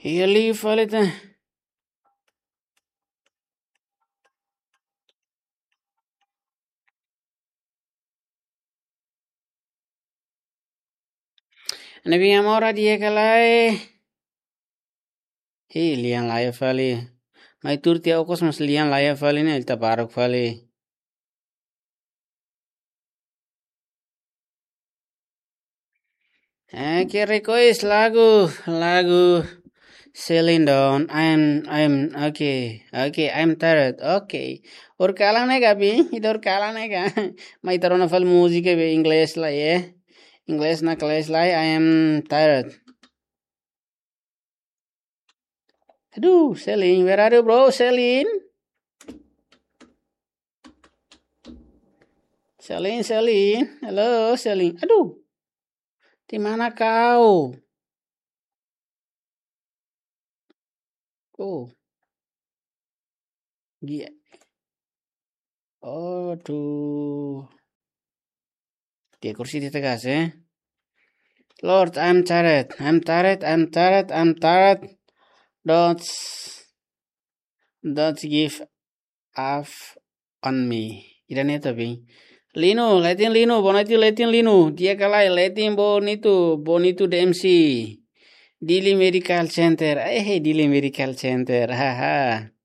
Heli fale ta. Nabi amora dia kalai. Lian laya fale. Mai turti au kos mas lian laya fale ne elta parok fale. Que request lagu Celine Dion. I'm I'm tired. Okay. Or kala nega bi, idor kala nega. Mai tarona fal music be English la ye. English na class la I am tired. Aduh, Celine, where are you bro, Celine? Celine. Halo, Celine. Aduh. Di mana kau? Oh, dia. Oh, tuh. Dia kursi di tegas ya. Lord, I'm tired. Don't give up on me. Idan itu bi. Letin Lino. Dia kalai letin bonito DMC. Dili Medical Center. Dili Medical Center. Haha.